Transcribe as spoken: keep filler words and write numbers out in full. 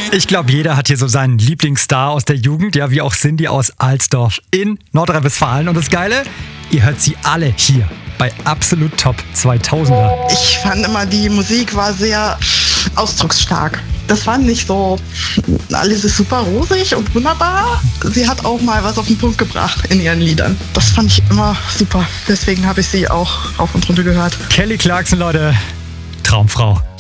Ich glaube, jeder hat hier so seinen Lieblingsstar aus der Jugend, ja, wie auch Cindy aus Alsdorf in Nordrhein-Westfalen. Und das Geile, ihr hört sie alle hier bei Absolut Top zweitausender. Ich fand immer, die Musik war sehr ausdrucksstark. Das war nicht so, alles ist super rosig und wunderbar. Sie hat auch mal was auf den Punkt gebracht in ihren Liedern. Das fand ich immer super. Deswegen habe ich sie auch rauf und runter gehört. Kelly Clarkson, Leute, Traumfrau.